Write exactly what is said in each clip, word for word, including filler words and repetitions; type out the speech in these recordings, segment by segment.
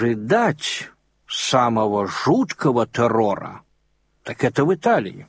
ожидать самого жуткого террора, так это в Италии.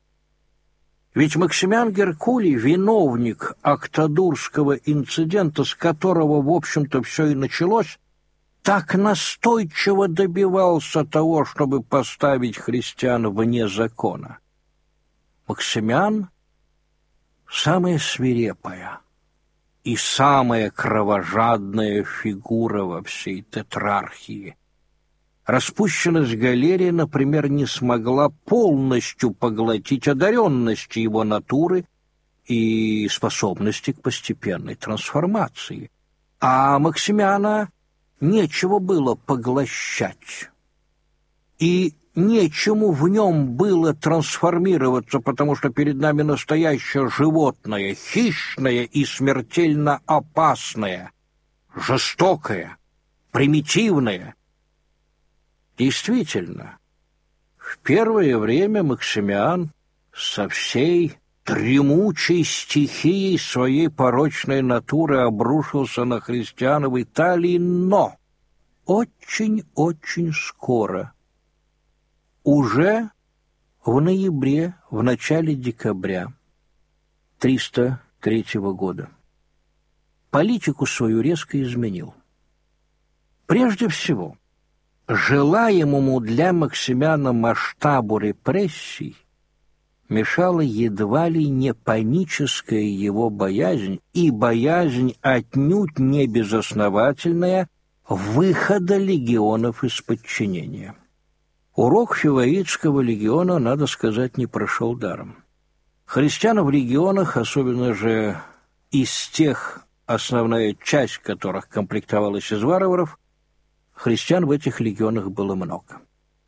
Ведь Максимиан Геркулий, виновник Октодурского инцидента, с которого, в общем-то, все и началось, так настойчиво добивался того, чтобы поставить христиан вне закона. Максимиан — самая свирепая и самая кровожадная фигура во всей тетрархии. Распущенность Галерия, например, не смогла полностью поглотить одаренности его натуры и способности к постепенной трансформации. А Максимиана нечего было поглощать, и нечему в нем было трансформироваться, потому что перед нами настоящее животное, хищное и смертельно опасное, жестокое, примитивное. Действительно, в первое время Максимиан со всей дремучей стихией своей порочной натуры обрушился на христиан в Италии, но очень-очень скоро, уже в ноябре, в начале декабря триста третьего года, политику свою резко изменил. Прежде всего, желаемому для Максимиана масштабу репрессий мешала едва ли не паническая его боязнь, и боязнь отнюдь не безосновательная выхода легионов из подчинения. Урок Фиваитского легиона, надо сказать, не прошел даром. Христиан в легионах, особенно же из тех, основная часть которых комплектовалась из варваров, христиан в этих легионах было много.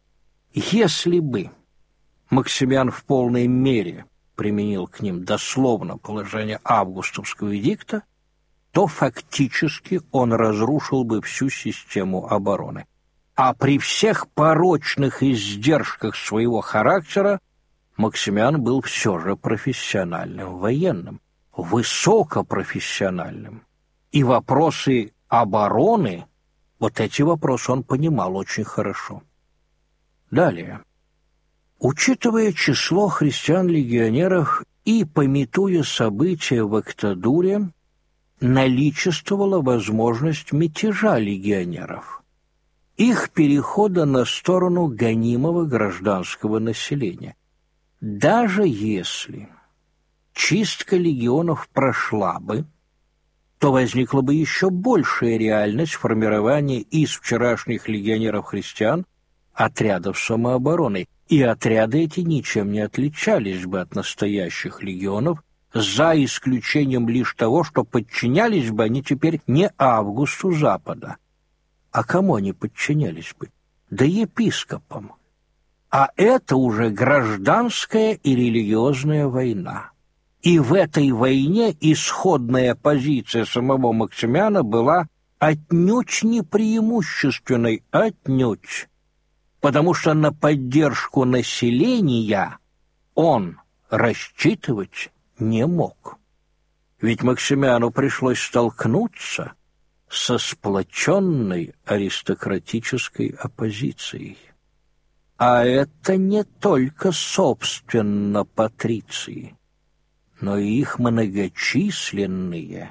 Если бы Максимиан в полной мере применил к ним дословно положение августовского эдикта, то фактически он разрушил бы всю систему обороны. А при всех порочных издержках своего характера Максимиан был все же профессиональным военным, высокопрофессиональным. И вопросы обороны, вот эти вопросы он понимал очень хорошо. Далее. Учитывая число христиан-легионеров и памятуя события в Октодуре, наличествовала возможность мятежа легионеров, их перехода на сторону гонимого гражданского населения. Даже если чистка легионов прошла бы, то возникла бы еще большая реальность формирования из вчерашних легионеров-христиан отрядов самообороны, и отряды эти ничем не отличались бы от настоящих легионов, за исключением лишь того, что подчинялись бы они теперь не Августу Запада. А кому они подчинялись бы? Да епископам. А это уже гражданская и религиозная война. И в этой войне исходная позиция самого Максимиана была отнюдь не преимущественной, отнюдь. Потому что на поддержку населения он рассчитывать не мог. Ведь Максимиану пришлось столкнуться со сплоченной аристократической оппозицией. А это не только, собственно, патриции, но и их многочисленные,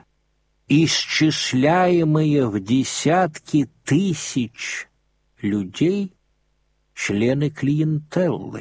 исчисляемые в десятки тысяч людей, члены клиентеллы.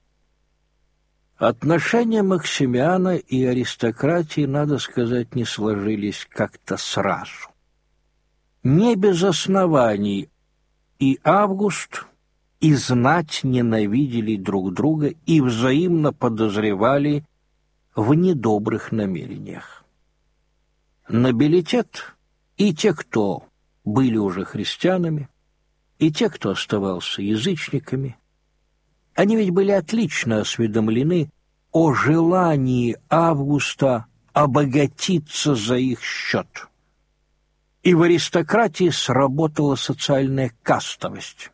Отношения Максимиана и аристократии, надо сказать, не сложились как-то сразу. Не без оснований и Август, и знать ненавидели друг друга и взаимно подозревали в недобрых намерениях. Нобилитет, и те, кто были уже христианами, и те, кто оставался язычниками, они ведь были отлично осведомлены о желании Августа обогатиться за их счет. И в аристократии сработала социальная кастовость.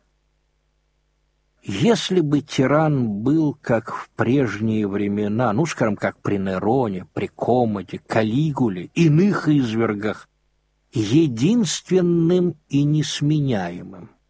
Если бы тиран был, как в прежние времена, ну, скажем, как при Нероне, при Комоде, Калигуле, иных извергах, единственным и несменяемым,